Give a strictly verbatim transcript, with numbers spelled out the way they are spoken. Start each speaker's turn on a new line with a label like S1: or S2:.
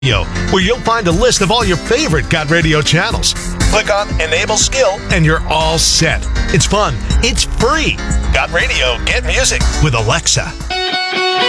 S1: Radio, where you'll find a list of all your favorite Got Radio channels. Click on Enable Skill and you're all set. It's fun. It's free. Got Radio, get music with Alexa.